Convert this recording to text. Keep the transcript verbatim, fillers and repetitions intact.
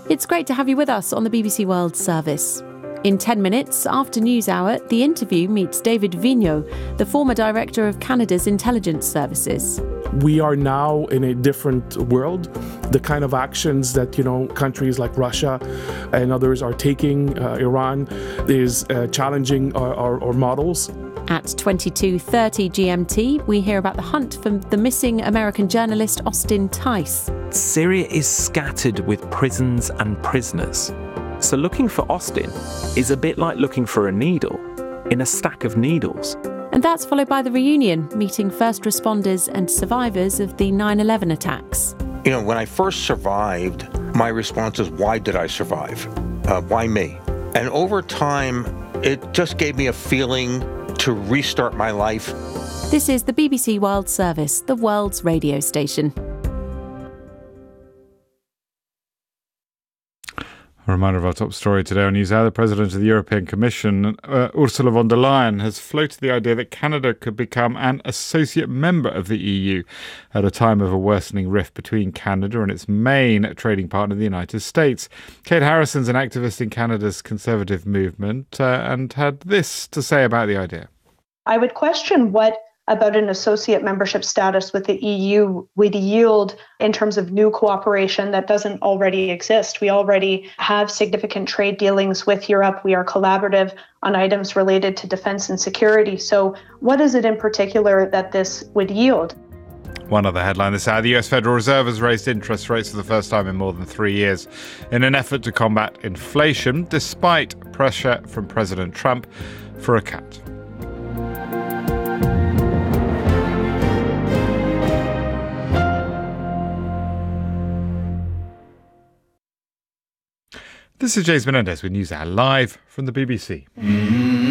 It's great to have you with us on the B B C World Service. In ten minutes after News Hour, The Interview meets David Vigneault, the former director of Canada's intelligence services. We are now in a different world. The kind of actions that, you know, countries like Russia and others are taking, uh, Iran, is uh, challenging our, our, our models. At twenty-two thirty G M T, we hear about the hunt for the missing American journalist Austin Tice. Syria is scattered with prisons and prisoners. So looking for Austin is a bit like looking for a needle in a stack of needles. And that's followed by the reunion, meeting first responders and survivors of the nine eleven attacks. You know, when I first survived, my response was, why did I survive? Uh, why me? And over time, it just gave me a feeling to restart my life. This is the B B C World Service, the world's radio station. A reminder of our top story today on NewsHour. The President of the European Commission, uh, Ursula von der Leyen, has floated the idea that Canada could become an associate member of the E U at a time of a worsening rift between Canada and its main trading partner, the United States. Kate Harrison's an activist in Canada's Conservative movement uh, and had this to say about the idea. I would question what about an associate membership status with the E U would yield in terms of new cooperation that doesn't already exist. We already have significant trade dealings with Europe. We are collaborative on items related to defense and security. So what is it in particular that this would yield? One other headline this hour, the U S Federal Reserve has raised interest rates for the first time in more than three years in an effort to combat inflation, despite pressure from President Trump for a cut. This is James Menendez with NewsHour live from the B B C. Mm-hmm.